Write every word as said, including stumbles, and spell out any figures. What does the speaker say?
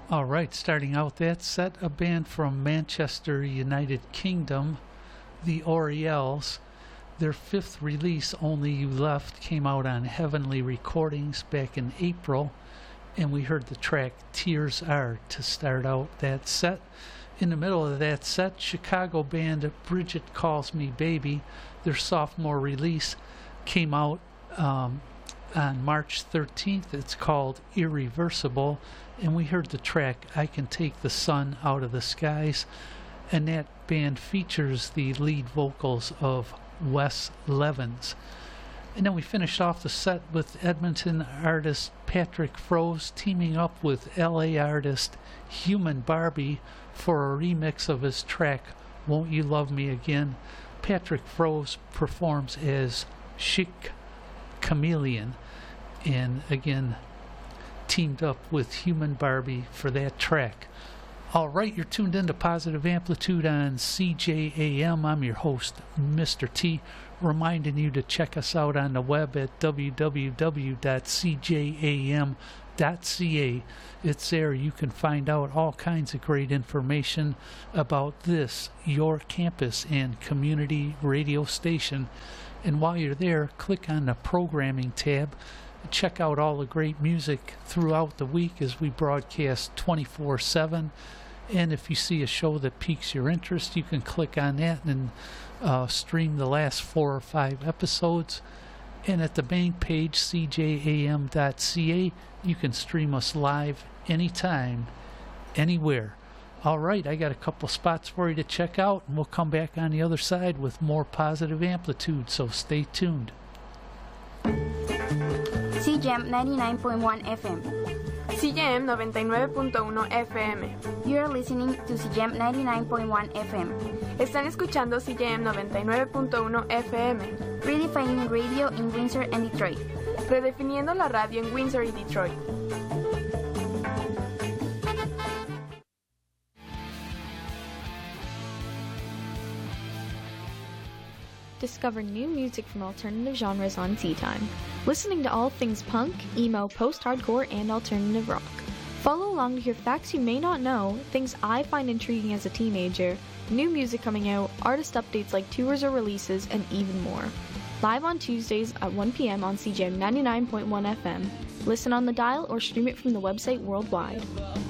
All right, starting out that set, a band from Manchester, United Kingdom, the Oriels. Their fifth release, Only You Left, came out on Heavenly Recordings back in April, and we heard the track Tears Are to start out that set. In the middle of that set, Chicago band Bridget Calls Me Baby, their sophomore release, came out um, on March thirteenth. It's called Irreversible, and we heard the track I Can Take the Sun Out of the Skies, and that band features the lead vocals of Wes Levens. And then we finished off the set with Edmonton artist Patrick Froese teaming up with L A artist Human Barbie for a remix of his track Won't You Love Me Again. Patrick Froese performs as Chic Chameleon, and again teamed up with Human Barbie for that track. Alright, you're tuned into Positive Amplitude on C J A M. I'm your host, Mister T, reminding you to check us out on the web at w w w dot c j a m dot c a. It's there you can find out all kinds of great information about this, your campus and community radio station. And while you're there, click on the programming tab. Check out all the great music throughout the week as we broadcast twenty-four seven. And if you see a show that piques your interest, you can click on that and uh, stream the last four or five episodes. And at the main page, c j a m dot c a, you can stream us live anytime, anywhere. All right, I got a couple spots for you to check out, and we'll come back on the other side with more Positive Amplitude, so stay tuned. C J A M ninety-nine point one F M. C J M noventa y nueve punto uno F M. You are listening to C J A M ninety-nine point one F M. Están escuchando C J M noventa y nueve punto uno F M. Redefining radio in Windsor and Detroit. Redefiniendo la radio en Windsor y Detroit. Discover new music from alternative genres on Tea Time. Listening to all things punk, emo, post-hardcore, and alternative rock. Follow along to hear facts you may not know, things I find intriguing as a teenager, new music coming out, artist updates like tours or releases, and even more. Live on Tuesdays at one p.m. on C J M ninety-nine point one F M. Listen on the dial or stream it from the website worldwide.